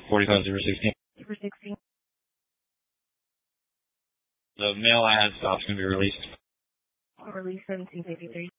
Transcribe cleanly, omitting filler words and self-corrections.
45016. For 16. The mail ad stop's going to be released. Release 1753.